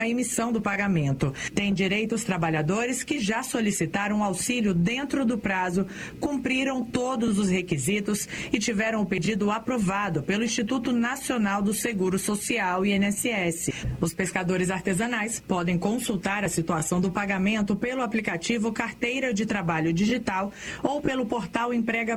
a emissão do pagamento. Tem direito os trabalhadores que já solicitaram auxílio dentro do prazo, cumpriram todos os requisitos e tiveram o pedido aprovado pelo Instituto Nacional do Seguro Social, INSS. Os pescadores artesanais podem consultar a situação do pagamento pelo aplicativo Carteira de Trabalho Digital ou pelo portal Emprega